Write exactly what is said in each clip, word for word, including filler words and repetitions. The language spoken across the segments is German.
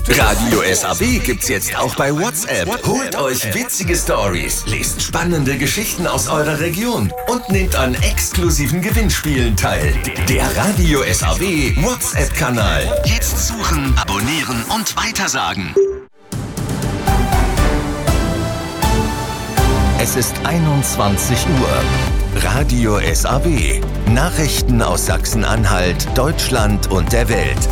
Radio S A W gibt's jetzt auch bei WhatsApp. Holt euch witzige Stories, lest spannende Geschichten aus eurer Region und nehmt an exklusiven Gewinnspielen teil. Der Radio S A W WhatsApp-Kanal. Jetzt suchen, abonnieren und weitersagen. Es ist einundzwanzig Uhr. Radio S A W. Nachrichten aus Sachsen-Anhalt, Deutschland und der Welt.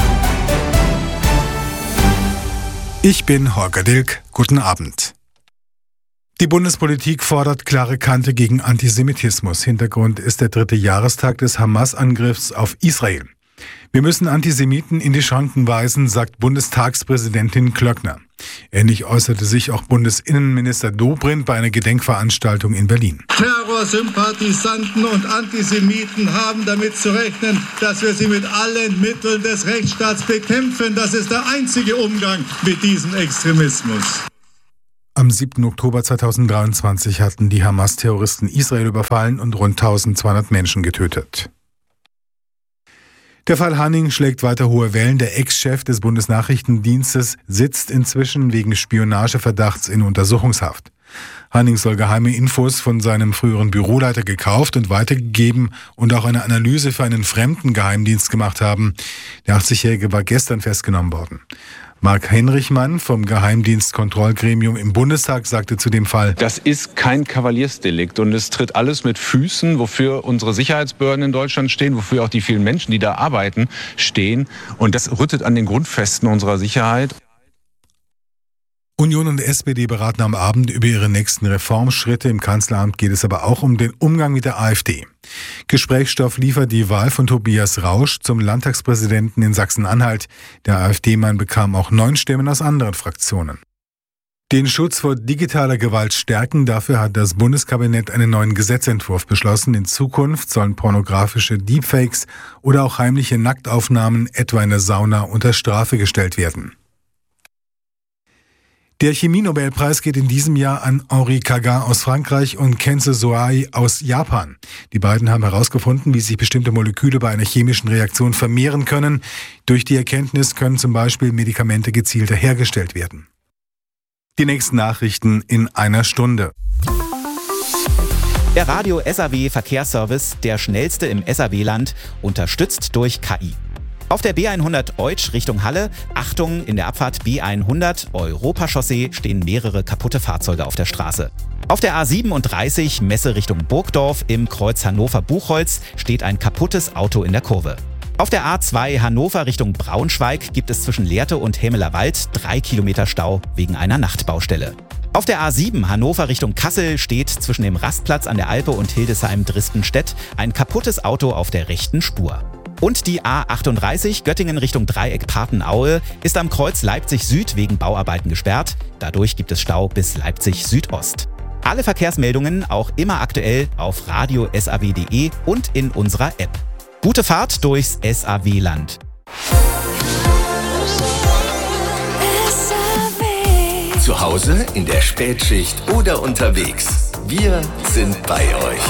Ich bin Holger Dilk. Guten Abend. Die Bundespolitik fordert klare Kante gegen Antisemitismus. Hintergrund ist der dritte Jahrestag des Hamas-Angriffs auf Israel. Wir müssen Antisemiten in die Schranken weisen, sagt Bundestagspräsidentin Klöckner. Ähnlich äußerte sich auch Bundesinnenminister Dobrindt bei einer Gedenkveranstaltung in Berlin. Terrorsympathisanten und Antisemiten haben damit zu rechnen, dass wir sie mit allen Mitteln des Rechtsstaats bekämpfen. Das ist der einzige Umgang mit diesem Extremismus. Am siebten Oktober zweitausenddreiundzwanzig hatten die Hamas-Terroristen Israel überfallen und rund eintausendzweihundert Menschen getötet. Der Fall Hanning schlägt weiter hohe Wellen. Der Ex-Chef des Bundesnachrichtendienstes sitzt inzwischen wegen Spionageverdachts in Untersuchungshaft. Hanning soll geheime Infos von seinem früheren Büroleiter gekauft und weitergegeben und auch eine Analyse für einen fremden Geheimdienst gemacht haben. Der achtzigjährige war gestern festgenommen worden. Marc Henrichmann vom Geheimdienstkontrollgremium im Bundestag sagte zu dem Fall: Das ist kein Kavaliersdelikt und es tritt alles mit Füßen, wofür unsere Sicherheitsbehörden in Deutschland stehen, wofür auch die vielen Menschen, die da arbeiten, stehen. Und das rüttet an den Grundfesten unserer Sicherheit. Union und S P D beraten am Abend über ihre nächsten Reformschritte. Im Kanzleramt geht es aber auch um den Umgang mit der AfD. Gesprächsstoff liefert die Wahl von Tobias Rausch zum Landtagspräsidenten in Sachsen-Anhalt. Der AfD-Mann bekam auch neun Stimmen aus anderen Fraktionen. Den Schutz vor digitaler Gewalt stärken, dafür hat das Bundeskabinett einen neuen Gesetzentwurf beschlossen. In Zukunft sollen pornografische Deepfakes oder auch heimliche Nacktaufnahmen, etwa in der Sauna, unter Strafe gestellt werden. Der Chemie-Nobelpreis geht in diesem Jahr an Henri Kaga aus Frankreich und Kenzo Soai aus Japan. Die beiden haben herausgefunden, wie sich bestimmte Moleküle bei einer chemischen Reaktion vermehren können. Durch die Erkenntnis können zum Beispiel Medikamente gezielter hergestellt werden. Die nächsten Nachrichten in einer Stunde. Der Radio S A W Verkehrsservice, der schnellste im S A W-Land, unterstützt durch K I. Auf der B hundert Eutsch Richtung Halle, Achtung, in der Abfahrt B hundert Europachaussee stehen mehrere kaputte Fahrzeuge auf der Straße. Auf der A siebenunddreißig Messe Richtung Burgdorf im Kreuz Hannover-Buchholz steht ein kaputtes Auto in der Kurve. Auf der A zwei Hannover Richtung Braunschweig gibt es zwischen Lehrte und Hämelerwald drei Kilometer Stau wegen einer Nachtbaustelle. Auf der A sieben Hannover Richtung Kassel steht zwischen dem Rastplatz an der Alpe und Hildesheim-Dristenstedt ein kaputtes Auto auf der rechten Spur. Und die A achtunddreißig Göttingen Richtung Dreieck Partenaue ist am Kreuz Leipzig Süd wegen Bauarbeiten gesperrt. Dadurch gibt es Stau bis Leipzig Südost. Alle Verkehrsmeldungen auch immer aktuell auf radio S A W punkt de und in unserer App. Gute Fahrt durchs S A W-Land. Zu Hause, in der Spätschicht oder unterwegs. Wir sind bei euch.